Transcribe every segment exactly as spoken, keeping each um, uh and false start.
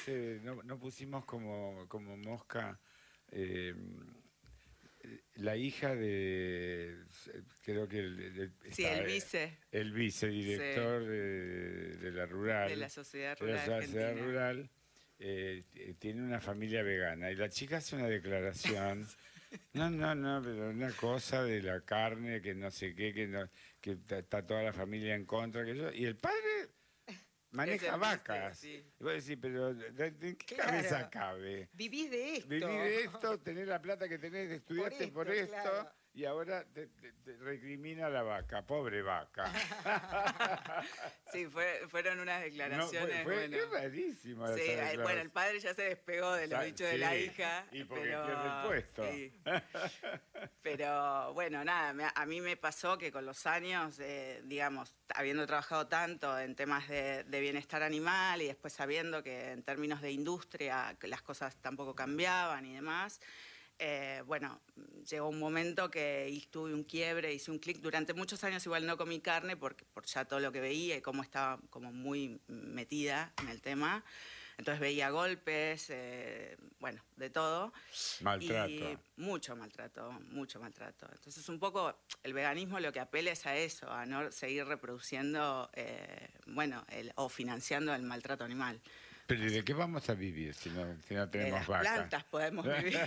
puse, no, no pusimos como, como mosca eh, la hija de, creo que el, el- Sí, está, el eh, vice. el vicedirector Sí, de, de la de rural, la Sociedad de la Rural sociedad Argentina. rural, eh, t- tiene una familia vegana y la chica hace una declaración. No, no, no, pero una cosa de la carne, que no sé qué, que no, que ta- está toda la familia en contra, que yo, y el padre Es maneja el vice, vacas. sí. Y vos decís, pero ¿de, de qué cabeza Claro. cabe? Vivís de esto. Vivís de esto, tenés la plata que tenés, estudiaste por esto, esto, claro. y ahora te, te- te recrimina la vaca, pobre vaca. Sí, fue- fueron unas No, declaraciones, fue, fue bueno. es rarísima Sí, esa eh, bueno, el declaración. padre ya se despegó de los Sa- dichos de la sí, hija, y porque pero pierde el puesto. sí. Pero bueno, nada, me- a mí me pasó que con los años, eh, digamos, habiendo trabajado tanto en temas de, de bienestar animal y después sabiendo que en términos de industria que las cosas tampoco cambiaban y demás, eh, bueno, llegó un momento que y tuve un quiebre, hice un clic. Durante muchos años igual no comí carne porque, por ya todo lo que veía y cómo estaba como muy metida en el tema. Entonces veía golpes, eh, bueno, de todo. Maltrato. Y mucho maltrato, mucho maltrato. Entonces un poco el veganismo lo que apela es a eso, a no seguir reproduciendo, eh, bueno, el, o financiando el maltrato animal. Pero ¿y de qué vamos a vivir si no, si no De tenemos las vacas? plantas podemos vivir.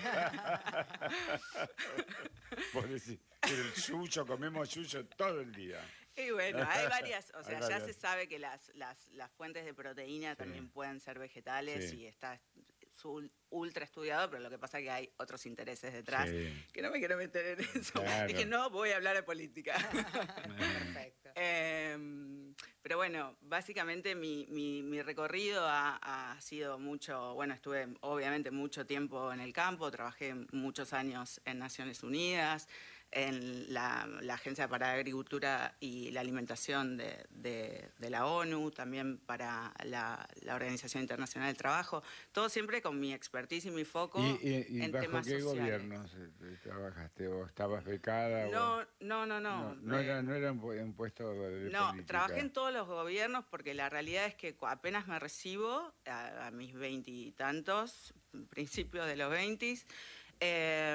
Vos decís, pero el yuyo, comemos yuyo todo el día. Y bueno, hay varias, o sea, Hay ya varias. se sabe que las, las, las fuentes de proteína Sí. también pueden ser vegetales Sí. y está su- ultra estudiado, pero lo que pasa es que hay otros intereses detrás, Sí. que no me quiero meter en eso. Claro. Es que no voy a hablar de política. Perfecto. Eh, pero bueno, básicamente mi, mi, mi recorrido ha, ha sido mucho, bueno, estuve obviamente mucho tiempo en el campo, trabajé muchos años en Naciones Unidas, en la, la Agencia para Agricultura y la Alimentación de, de, de la ONU, también para la, la Organización Internacional del Trabajo, todo siempre con mi expertise y mi foco ¿Y, y, y en bajo temas qué sociales. gobiernos eh, trabajaste? ¿O estabas becada? No, o... no, no, no. no, no eh, era, no era un, pu- un puesto de No, política. trabajé en todos los gobiernos porque la realidad es que cu- apenas me recibo, a, a mis veintitantos, principios de los veintis, eh,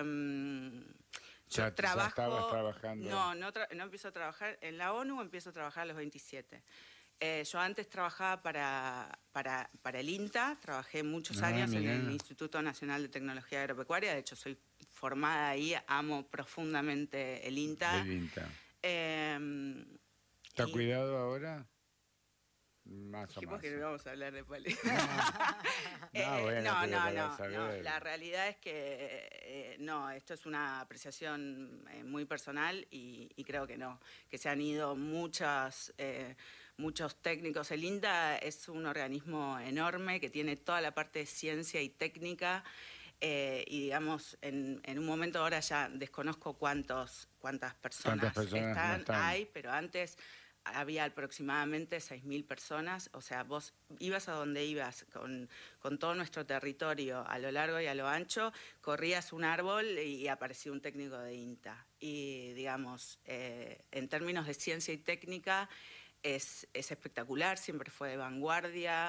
yo Ya- ya trabajo... estabas trabajando. No, no, tra- no empiezo a trabajar en la ONU, empiezo a trabajar a los veintisiete. Eh, yo antes trabajaba para, para, para el INTA, trabajé muchos Ah, años mirá. en el Instituto Nacional de Tecnología Agropecuaria, de hecho soy formada ahí, amo profundamente el INTA. Del INTA. Eh, ¿Está y- cuidado ahora? Más o Dijimos menos. que no íbamos a hablar de política. Eh, No, bueno, no, pero no, para no, saber. no. La realidad es que eh, no, esto es una apreciación eh, muy personal y, y creo que no, que se han ido muchas, eh, muchos técnicos. El INTA es un organismo enorme que tiene toda la parte de ciencia y técnica. Eh, y digamos, en, en un momento ahora ya desconozco cuántos, cuántas personas, ¿Cuántas personas están, no están? hay, pero antes había aproximadamente seis mil personas, o sea, vos ibas a donde ibas con, con todo nuestro territorio a lo largo y a lo ancho, corrías un árbol y aparecía un técnico de INTA. Y digamos, eh, en términos de ciencia y técnica, Es, es espectacular, siempre fue de vanguardia,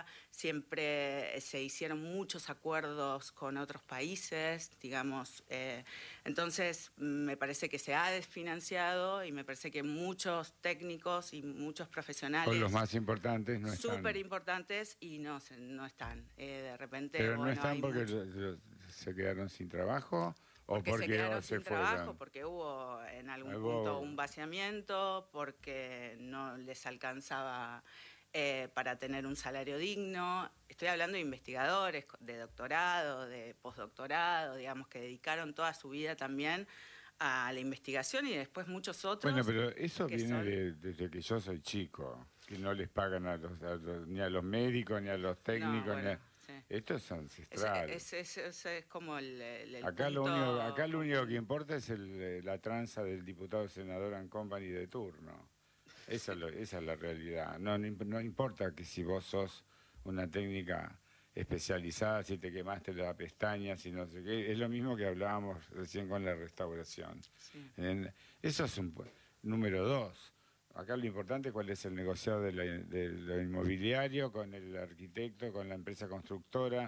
siempre se hicieron muchos acuerdos con otros países, digamos. Eh, entonces, me parece que se ha desfinanciado y me parece que muchos técnicos y muchos profesionales... Con los más importantes no están. Súper importantes y no, se- no están. Eh, de repente, Pero no bueno, están hay porque mucho- lo- lo- se quedaron sin trabajo o porque, porque se quedaron se sin fueron. trabajo, porque hubo en algún Hubo- punto un vaciamiento, porque no les alcanzaba eh, para tener un salario digno. Estoy hablando de investigadores de doctorado, de postdoctorado, digamos, que dedicaron toda su vida también a la investigación y después muchos otros. Bueno, pero eso que viene son- de- desde que yo soy chico, que no les pagan a los, a los- ni a los médicos, ni a los técnicos. No, ni a- bueno, sí. Esto es Es, ancestral. es, es- es- es como el, el- el acá, lo punto único, acá lo único común. que importa es el, eh, la tranza del diputado senador and company de turno. Esa es, lo- esa es la realidad. No, no, imp- no importa que si vos sos una técnica especializada, si te quemaste la pestaña, si no sé qué. Es lo mismo que hablábamos recién con la restauración. Sí. En- eso es un pu- número dos. Acá lo importante es cuál es el negociado de, la- de lo inmobiliario con el arquitecto, con la empresa constructora.